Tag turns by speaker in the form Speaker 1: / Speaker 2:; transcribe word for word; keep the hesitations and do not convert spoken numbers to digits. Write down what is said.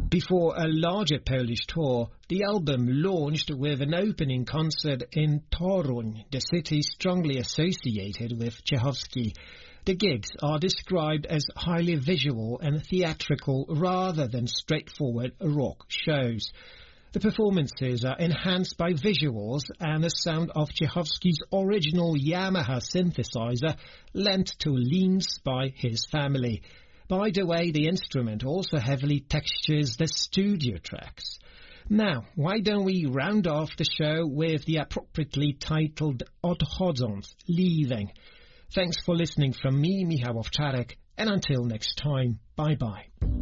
Speaker 1: Before a larger Polish tour, the album launched with an opening concert in Toruń, the city strongly associated with Tchaikovsky. The gigs are described as highly visual and theatrical rather than straightforward rock shows. The performances are enhanced by visuals and the sound of Tchaikovsky's original Yamaha synthesizer lent to Linz by his family. By the way, the instrument also heavily textures the studio tracks. Now, why don't we round off the show with the appropriately titled Odchodząc, Leaving. Thanks for listening from me, Michał Owczarek, and until next time, bye-bye.